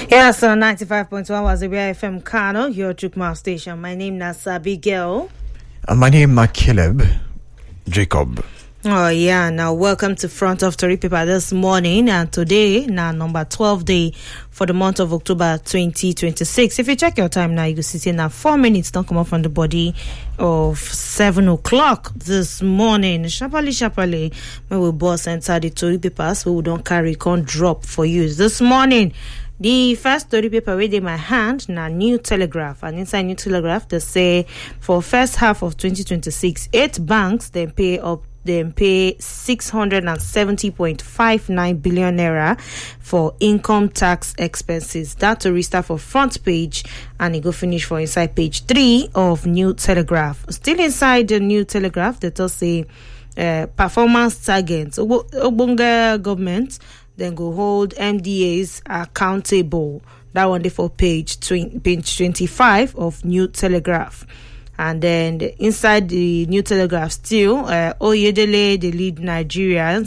Yeah, so 95.1 was the FM Kano, your Chukma station. My name is Abigail. And my name is Caleb Jacob. Oh, yeah. Now, welcome to Front of Tori Paper this morning. And today, now, number 12 day for the month of October 2026. If you check your time now, you can see now 4 minutes don't come up from the body of 7 o'clock this morning. Sharply, when we boss enter the Tori Papers, we don't carry, can't drop for you this morning. The first story paper with in my hand now New Telegraph, and inside New Telegraph they say for first half of 2026, 8 banks then pay 670.59 billion naira for income tax expenses. That to restart for front page and it go finish for inside page 3 of New Telegraph. Still inside the New Telegraph, they just say performance targets. Obonga government then go hold MDAs accountable. That one there for page 25 of New Telegraph. And then inside the New Telegraph still, Oyedele, they lead Nigeria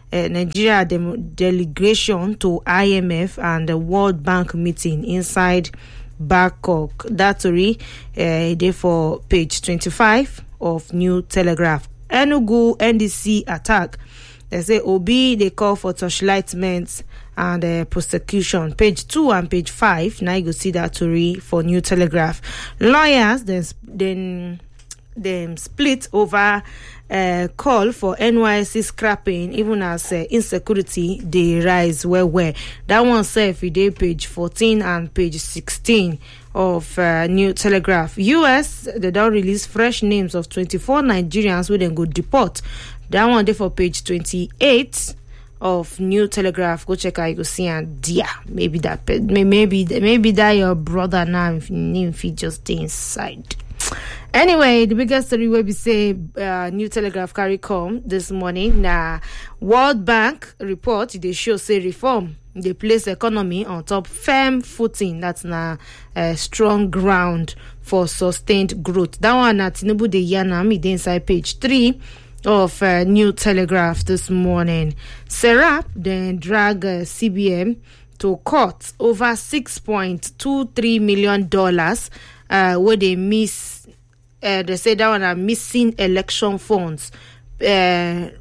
delegation to IMF and the World Bank meeting inside Bangkok. That's there for page 25 of New Telegraph. Enugu NDC attack. They say Obi, they call for torchlightment and prosecution. Page 2 and page 5. Now you go see that story for New Telegraph. Lawyers then split over call for NYSC scrapping, even as insecurity they rise where. That one say if you page 14 and page 16 of New Telegraph. US they don't release fresh names of 24 Nigerians who then go deport. That one there for page 28 of New Telegraph. Go check out, you go see, and maybe that your brother now if he just stay inside. Anyway, the biggest story where we say New Telegraph carry come this morning. Now, World Bank report they show say reform they place economy on top firm footing. That's now strong ground for sustained growth. That one at Tinubu de Yanam inside page 3 of New Telegraph this morning. Serap then drag CBN to court over $6.23 million where they miss. They say that one are missing election funds and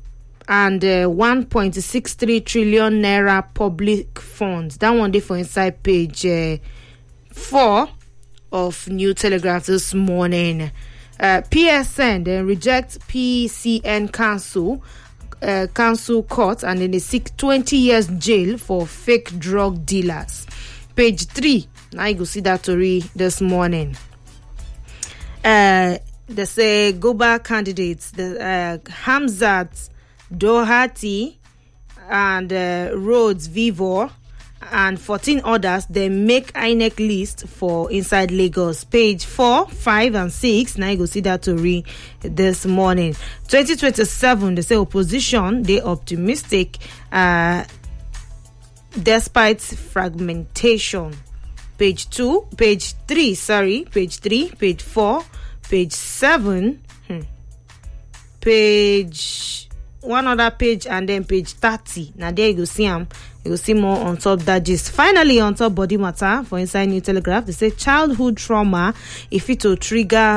1.63 trillion naira public funds. That one there for inside page 4 of New Telegraph this morning. PSN then reject PCN council court and then they seek 20 years jail for fake drug dealers. Page 3. Now you go see that story this morning. They say go back candidates, the Hamzat Dohati and Rhodes Vivor and 14 others, they make INEC list for inside Lagos. Page 4, 5 and 6. Now you go see that story this morning. 2027, they say opposition, they optimistic despite fragmentation. Page 3, page 3, page 4, page 7, page one other page and then page 30. Now there you go see them. You will see more on top that gist. Finally, on top body matter for inside New Telegraph, they say childhood trauma if it will trigger